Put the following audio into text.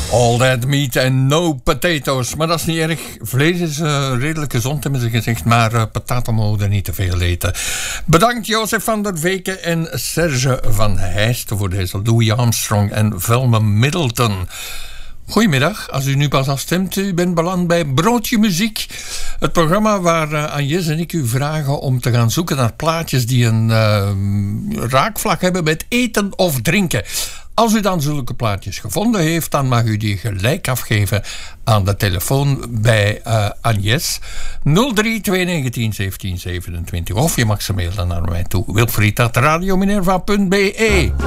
All that meat and no potatoes. Maar dat is niet erg. Vlees is redelijk gezond, hebben ze gezegd. Maar pataten mogen er niet te veel eten. Bedankt Jozef van der Veken en Serge van Heijsten voor deze. Louis Armstrong en Velma Middleton. Goedemiddag, als u nu pas afstemt, u bent beland bij Broodje Muziek. Het programma waar Agnes en ik u vragen om te gaan zoeken naar plaatjes die een raakvlak hebben met eten of drinken. Als u dan zulke plaatjes gevonden heeft, dan mag u die gelijk afgeven aan de telefoon bij Agnes 03 219 17 27. Of je mag ze mailen naar mij toe, wilfried@radiominerva.be.